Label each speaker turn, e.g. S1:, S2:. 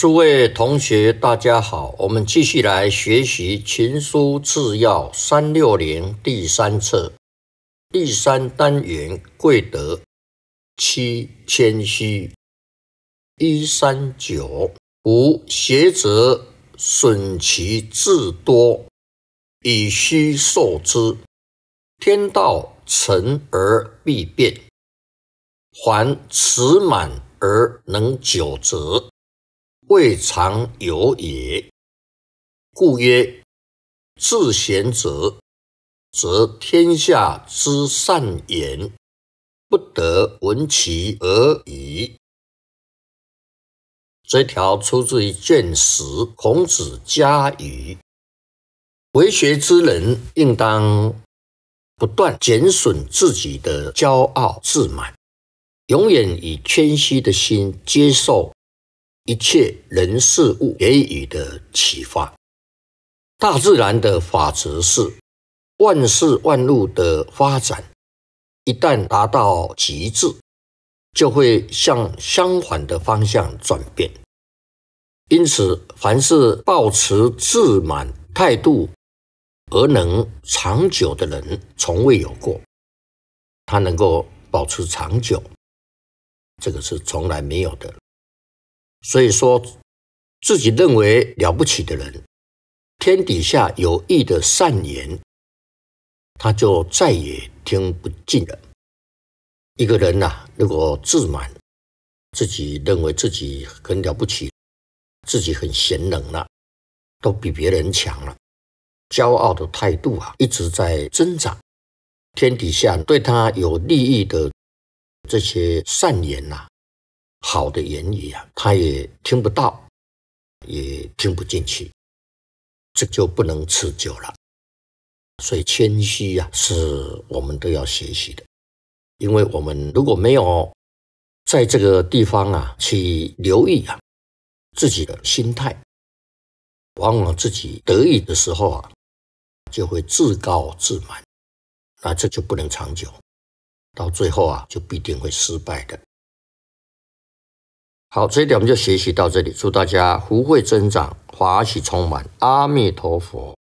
S1: 诸位同学，大家好，我们继续来学习《群书治要360》第3册第3单元贵德7谦虚。139夫邪则损其智多，以虚受之。天道成而必变，凡持满而能久则，未尝有也。故曰：治贤者，则天下之善言，不得闻其而已。这条出自于卷10孔子家语。为学之人应当不断减损自己的骄傲自满，永远以谦虚的心接受一切人事物给予的启发。大自然的法则是，万事万物的发展一旦达到极致，就会向相反的方向转变。因此，凡是抱持自满态度而能长久的人，从未有过。他能够保持长久，这个是从来没有的。所以说，自己认为了不起的人，天底下有益的善言，他就再也听不进了。一个人如果自满，自己认为自己很了不起，自己很贤能了，都比别人强了，骄傲的态度一直在增长。天底下对他有利益的这些善言好的言语他也听不到，也听不进去，这就不能持久了。所以谦虚是我们都要学习的。因为我们如果没有在这个地方去留意自己的心态，往往自己得意的时候就会自高自满，那这就不能长久，到最后就必定会失败的。好，这一点我们就学习到这里，祝大家福慧增长，法喜充满，阿弥陀佛。